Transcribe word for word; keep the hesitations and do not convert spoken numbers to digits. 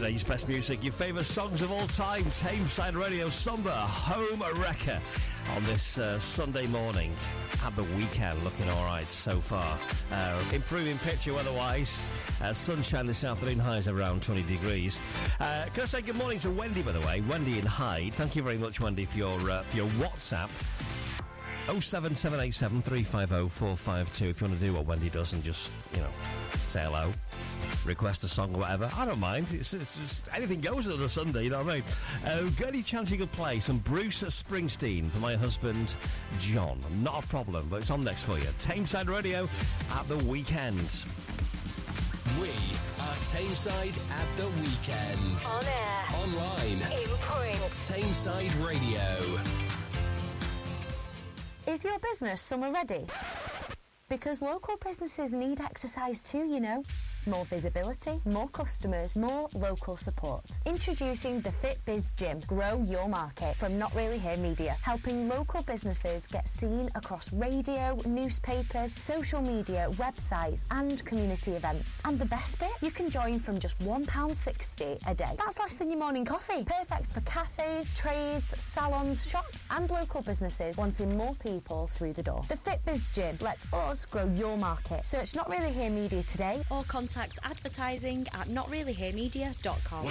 Today's best music, your favourite songs of all time. Tameside Radio Summer Home Wrecker on this uh, Sunday morning at the weekend. Looking all right so far. Uh, improving picture weather-wise. Uh, sunshine this afternoon, highs around twenty degrees. Uh, can I say good morning to Wendy, by the way? Wendy in Hyde. Thank you very much, Wendy, for your, uh, for your WhatsApp. oh seven seven eight seven three five oh four five two if you want to do what Wendy does and just, you know, say hello, request a song or whatever. I don't mind. It's, it's just anything goes on a Sunday, you know what I mean? Uh, got any chance you could play some Bruce Springsteen for my husband, John? Not a problem, but it's on next for you. Tameside Radio at the weekend. We are Tameside at the weekend. On air. Online. In print. Tameside Radio. Is your business summer ready? Because local businesses need exercise too, you know. More visibility, more customers, more local support. Introducing the FitBiz Gym. Grow your market from Not Really Here Media, helping local businesses get seen across radio, newspapers, social media, websites and community events. And the best bit? You can join from just one pound sixty a day. That's less than your morning coffee. Perfect for cafes, trades, salons, shops and local businesses wanting more people through the door. The FitBiz Gym lets us grow your market. Search Not Really Here Media today or contact advertising at not really here media dot com.